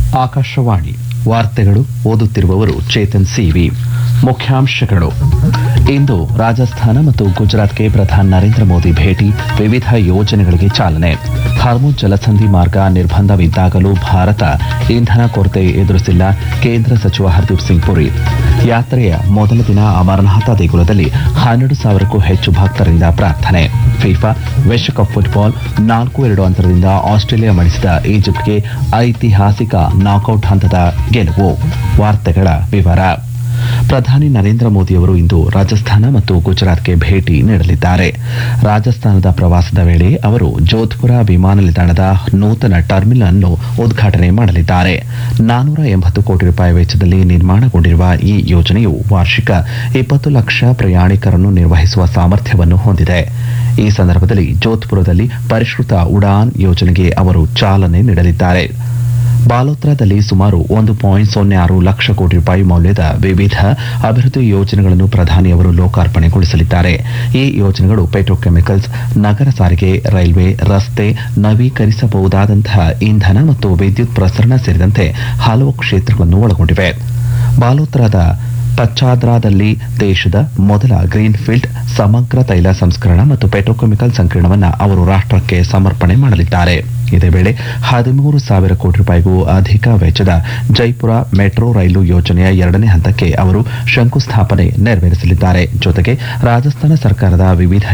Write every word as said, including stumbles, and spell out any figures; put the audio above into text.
ಆಕಾಶವಾಣಿ ವಾರ್ತೆಗಳು ಓದುತ್ತಿರುವವರು ಚೇತನ್ ಸಿವಿ. ಮುಖ್ಯಾಂಶಗಳು: ಇಂದು ರಾಜಸ್ಥಾನ ಮತ್ತು ಗುಜರಾತ್ಗೆ ಪ್ರಧಾನಿ ನರೇಂದ್ರ ಮೋದಿ ಭೇಟಿ, ವಿವಿಧ ಯೋಜನೆಗಳಿಗೆ ಚಾಲನೆ. ಹಾರ್ಮುಜ್ ಜಲಸಂಧಿ ಮಾರ್ಗ ನಿರ್ಬಂಧವಿದ್ದಾಗಲೂ ಭಾರತ ಇಂಧನ ಕೊರತೆ ಎದುರಿಸಿಲ್ಲ, ಕೇಂದ್ರ ಸಚಿವ ಹರ್ದೀಪ್ ಸಿಂಗ್ ಪುರಿ. ಯಾತ್ರೆಯ ಮೊದಲ ದಿನ ಅಮರನಾಥ ದೇಗುಲದಲ್ಲಿ ಹನ್ನೆರಡು ಸಾವಿರಕ್ಕೂ ಹೆಚ್ಚು ಭಕ್ತರಿಂದ ಪ್ರಾರ್ಥನೆ. ಫಿಫಾ ವಿಶ್ವಕಪ್ ಫುಟ್ಬಾಲ್ ನಾಲ್ಕು ಎರಡು ಅಂತರದಿಂದ ಆಸ್ಟ್ರೇಲಿಯಾ ಮಣಿಸಿದ ಈಜಿಪ್ಟ್ಗೆ ಐತಿಹಾಸಿಕ ನಾಕೌಟ್ ಹಂತದ ಗೆಲುವು. ವಾರ್ತೆಗಳ ವಿವರ. ಪ್ರಧಾನಿ ನರೇಂದ್ರ ಮೋದಿಯವರು ಇಂದು ರಾಜಸ್ಥಾನ ಮತ್ತು ಗುಜರಾತ್ಗೆ ಭೇಟಿ ನೀಡಲಿದ್ದಾರೆ. ರಾಜಸ್ಥಾನದ ಪ್ರವಾಸದ ವೇಳೆ ಅವರು ಜೋಧ್ಪುರ ವಿಮಾನ ನಿಲ್ದಾಣದ ನೂತನ ಟರ್ಮಿನಲ್ ಅನ್ನು ಉದ್ಘಾಟನೆ ಮಾಡಲಿದ್ದಾರೆ. ನಾನೂರ ಎಂಬತ್ತು ಕೋಟಿ ರೂಪಾಯಿ ವೆಚ್ಚದಲ್ಲಿ ನಿರ್ಮಾಣಗೊಂಡಿರುವ ಈ ಯೋಜನೆಯು ವಾರ್ಷಿಕ ಇಪ್ಪತ್ತು ಲಕ್ಷ ಪ್ರಯಾಣಿಕರನ್ನು ನಿರ್ವಹಿಸುವ ಸಾಮರ್ಥ್ಯವನ್ನು ಹೊಂದಿದೆ. ಈ ಸಂದರ್ಭದಲ್ಲಿ ಜೋಧ್ಪುರದಲ್ಲಿ ಪರಿಷ್ಕೃತ ಉಡಾನ್ ಯೋಜನೆಗೆ ಅವರು ಚಾಲನೆ ನೀಡಲಿದ್ದಾರೆ. ಬಾಲೋತ್ರಾದಲ್ಲಿ ಸುಮಾರು ಒಂದು ಪಾಯಿಂಟ್ ಸೊನ್ನೆ ಆರು ಲಕ್ಷ ಕೋಟಿ ರೂಪಾಯಿ ಮೌಲ್ಯದ ವಿವಿಧ ಅಭಿವೃದ್ಧಿ ಯೋಜನೆಗಳನ್ನು ಪ್ರಧಾನಿಯವರು ಲೋಕಾರ್ಪಣೆಗೊಳಿಸಲಿದ್ದಾರೆ. ಈ ಯೋಜನೆಗಳು ಪೆಟ್ರೋಕೆಮಿಕಲ್ಸ್, ನಗರ ಸಾರಿಗೆ, ರೈಲ್ವೆ, ರಸ್ತೆ, ನವೀಕರಿಸಬಹುದಾದಂತಹ ಇಂಧನ ಮತ್ತು ವಿದ್ಯುತ್ ಪ್ರಸರಣ ಸೇರಿದಂತೆ ಹಲವು ಕ್ಷೇತ್ರಗಳನ್ನು ಒಳಗೊಂಡಿವೆ. ಬಾಲೋತ್ರಾದ ಪಚ್ಚಾದ್ರಾದಲ್ಲಿ ದೇಶದ ಮೊದಲ ಗ್ರೀನ್ಫೀಲ್ಡ್ ಸಮಗ್ರ ತೈಲ ಸಂಸ್ಕರಣ ಮತ್ತು ಪೆಟ್ರೋಕೆಮಿಕಲ್ ಸಂಕೀರ್ಣವನ್ನು ಅವರು ರಾಷ್ಟಕ್ಕೆ ಸಮರ್ಪಣೆ ಮಾಡಲಿದ್ದಾರೆ. ಇದೇ ವೇಳೆ ಹದಿಮೂರು ಸಾವಿರ ಕೋಟಿ ರೂಪಾಯಿಗೂ ಅಧಿಕ ವೆಚ್ಚದ ಜೈಪುರ ಮೆಟ್ರೋ ರೈಲು ಯೋಜನೆಯ ಎರಡನೇ ಹಂತಕ್ಕೆ ಅವರು ಶಂಕುಸ್ಥಾಪನೆ ನೆರವೇರಿಸಲಿದ್ದಾರೆ. ಜೊತೆಗೆ ರಾಜಸ್ಥಾನ ಸರ್ಕಾರದ ವಿವಿಧ